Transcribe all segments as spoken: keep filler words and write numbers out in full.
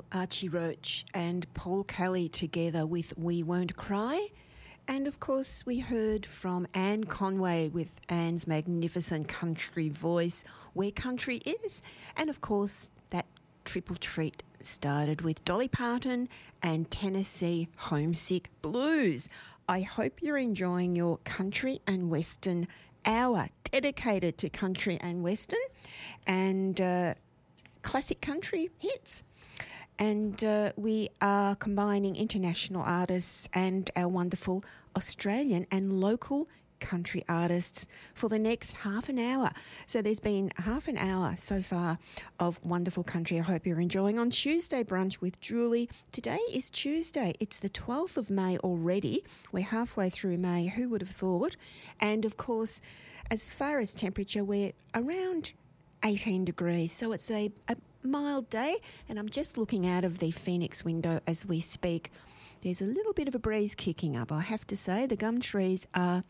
Archie Roach and Paul Kelly together with We Won't Cry. And, of course, we heard from Anne Conway with Anne's magnificent country voice, Where Country Is. And, of course, that triple treat started with Dolly Parton and Tennessee Homesick Blues. I hope you're enjoying your country and western hour dedicated to country and western and uh, classic country hits. And uh, we are combining international artists and our wonderful Australian and local country artists for the next half an hour. So there's been half an hour so far of wonderful country. I hope you're enjoying on Tuesday Brunch with Julie. Today is Tuesday. It's the twelfth of May already. We're halfway through May. Who would have thought? And, of course, as far as temperature, we're around eighteen degrees. So it's a, a mild day, and I'm just looking out of the Phoenix window as we speak. There's a little bit of a breeze kicking up, I have to say. The gum trees are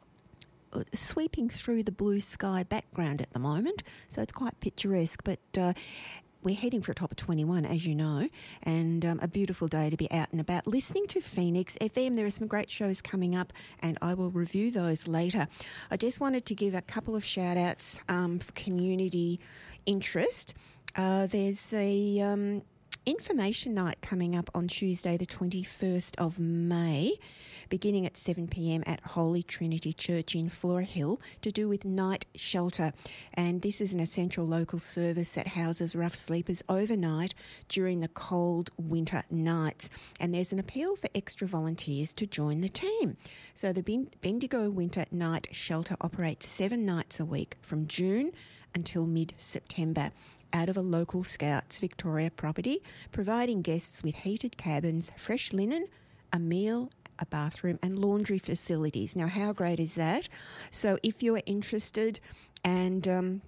sweeping through the blue sky background at the moment, so it's quite picturesque, but uh, we're heading for a top of twenty-one, as you know, and um, a beautiful day to be out and about listening to Phoenix F M. There are some great shows coming up, and I will review those later. I just wanted to give a couple of shout-outs um, for community interest. Uh, there's a um, information night coming up on Tuesday, the twenty-first of May, beginning at seven p.m. at Holy Trinity Church in Flora Hill, to do with night shelter. And this is an essential local service that houses rough sleepers overnight during the cold winter nights. And there's an appeal for extra volunteers to join the team. So the Bendigo Winter Night Shelter operates seven nights a week from June until mid-September, out of a local Scouts Victoria property, providing guests with heated cabins, fresh linen, a meal, a bathroom and laundry facilities. Now, how great is that? So if you're interested and um,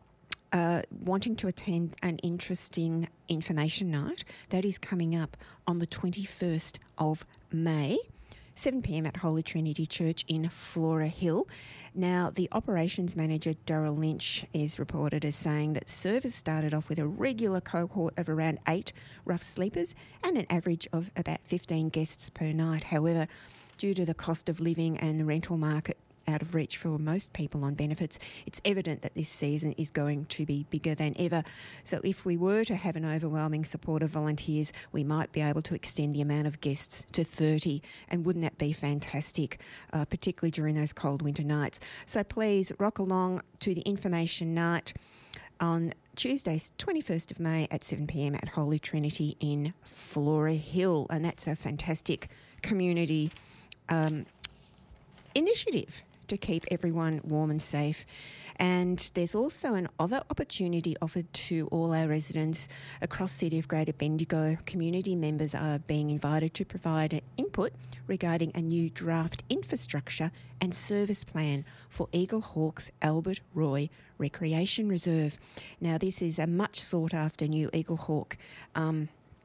uh, wanting to attend an interesting information night, that is coming up on the twenty-first of May, seven p.m. at Holy Trinity Church in Flora Hill. Now, the operations manager, Daryl Lynch, is reported as saying that service started off with a regular cohort of around eight rough sleepers and an average of about fifteen guests per night. However, due to the cost of living and the rental market out of reach for most people on benefits, it's evident that this season is going to be bigger than ever. So if we were to have an overwhelming support of volunteers, we might be able to extend the amount of guests to thirty. And wouldn't that be fantastic, uh, particularly during those cold winter nights? So please rock along to the information night on Tuesday, twenty-first of May at seven p.m. at Holy Trinity in Flora Hill. And that's a fantastic community um, initiative to keep everyone warm and safe. And there's also an other opportunity offered to all our residents across City of Greater Bendigo. Community members are being invited to provide input regarding a new draft infrastructure and service plan for Eagle Hawk's Albert Roy Recreation Reserve. Now, this is a much sought after new Eagle Hawk um,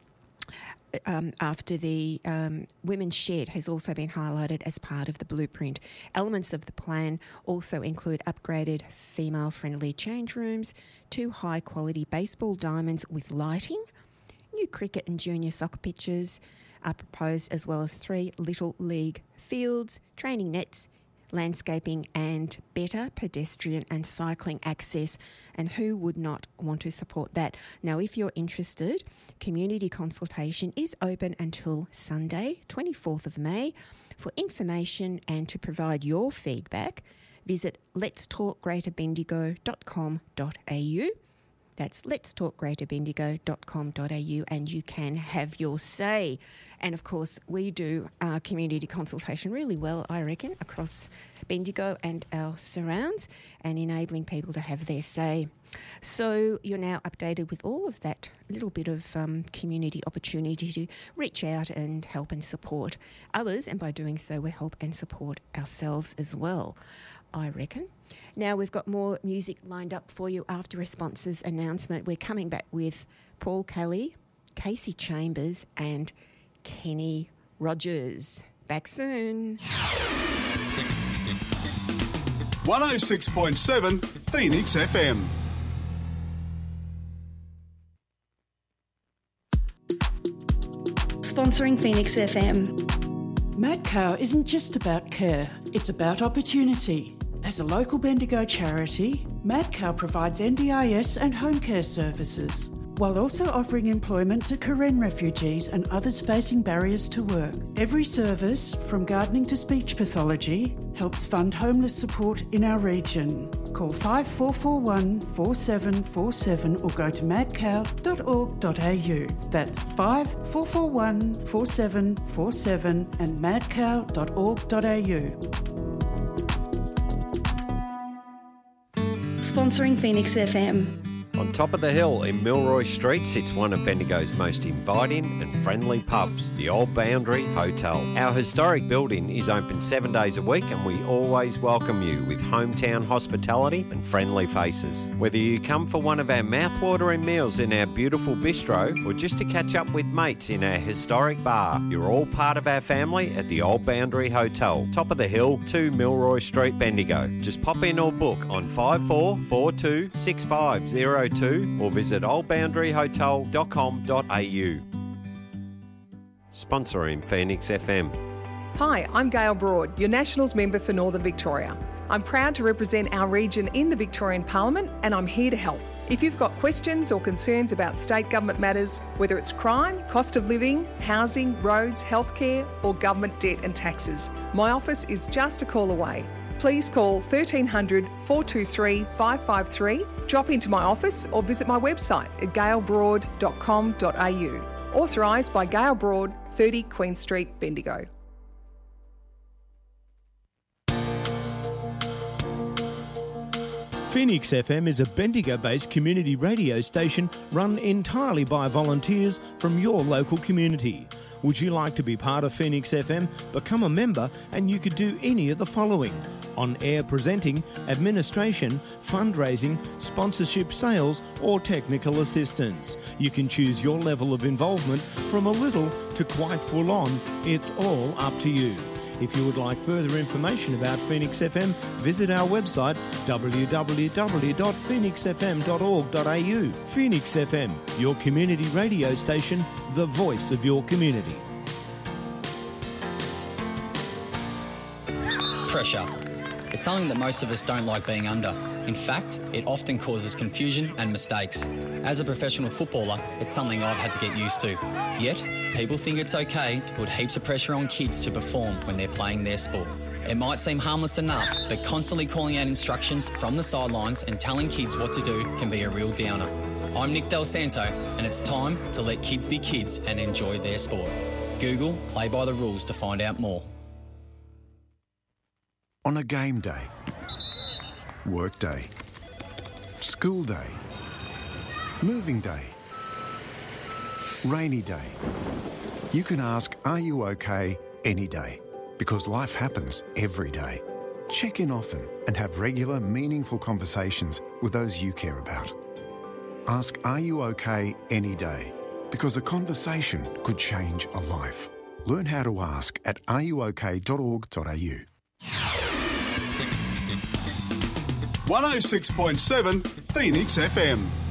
Um, after the um, Women's Shed has also been highlighted as part of the blueprint. Elements of the plan also include upgraded female-friendly change rooms, two high-quality baseball diamonds with lighting, new cricket and junior soccer pitches are proposed, as well as three Little League fields, training nets, landscaping and better pedestrian and cycling access. And who would not want to support that? Now, if you're interested, community consultation is open until Sunday, twenty-fourth of May. For information and to provide your feedback, visit lets talk greater bendigo dot com dot a u. That's lets talk greater bendigo dot com dot a u, and you can have your say. And, of course, we do our community consultation really well, I reckon, across Bendigo and our surrounds, and enabling people to have their say. So you're now updated with all of that little bit of um, community opportunity to reach out and help and support others, and by doing so we help and support ourselves as well, I reckon. Now, we've got more music lined up for you after Response's announcement. We're coming back with Paul Kelly, Casey Chambers and Kenny Rogers. Back soon. one oh six point seven Phoenix F M. Sponsoring Phoenix F M. Mad Cow isn't just about care, it's about opportunity. As a local Bendigo charity, Mad Cow provides N D I S and home care services, while also offering employment to Karen refugees and others facing barriers to work. Every service, from gardening to speech pathology, helps fund homeless support in our region. Call five four four one, four seven four seven or go to mad cow dot org dot a u. That's five four four one, four seven four seven and mad cow dot org dot a u. Sponsoring Phoenix F M. On top of the hill in Milroy Street sits one of Bendigo's most inviting and friendly pubs, the Old Boundary Hotel. Our historic building is open seven days a week and we always welcome you with hometown hospitality and friendly faces. Whether you come for one of our mouthwatering meals in our beautiful bistro or just to catch up with mates in our historic bar, you're all part of our family at the Old Boundary Hotel, top of the hill, two Milroy Street, Bendigo. Just pop in or book on five four four two, six five zero two or visit old boundary hotel dot com dot a u. Sponsoring Phoenix F M. Hi, I'm Gail Broad, your Nationals member for Northern Victoria. I'm proud to represent our region in the Victorian Parliament and I'm here to help. If you've got questions or concerns about state government matters, whether it's crime, cost of living, housing, roads, healthcare or government debt and taxes, my office is just a call away. Please call thirteen hundred, four two three, five five three, drop into my office or visit my website at gail broad dot com dot a u. Authorised by Gail Broad, thirty Queen Street, Bendigo. Phoenix F M is a Bendigo-based community radio station run entirely by volunteers from your local community. Would you like to be part of Phoenix F M? Become a member and you could do any of the following: on-air presenting, administration, fundraising, sponsorship, sales or technical assistance. You can choose your level of involvement from a little to quite full on. It's all up to you. If you would like further information about Phoenix F M, visit our website w w w dot phoenix f m dot org dot a u. Phoenix F M, your community radio station, the voice of your community. Pressure. It's something that most of us don't like being under. In fact, it often causes confusion and mistakes. As a professional footballer, it's something I've had to get used to. Yet, people think it's okay to put heaps of pressure on kids to perform when they're playing their sport. It might seem harmless enough, but constantly calling out instructions from the sidelines and telling kids what to do can be a real downer. I'm Nick Del Santo, and it's time to let kids be kids and enjoy their sport. Google Play by the Rules to find out more. On a game day, work day, school day, moving day, rainy day, you can ask, are you okay, any day? Because life happens every day. Check in often and have regular, meaningful conversations with those you care about. Ask, are you okay, any day? Because a conversation could change a life. Learn how to ask at are you okay dot org dot a u. one oh six point seven Phoenix F M.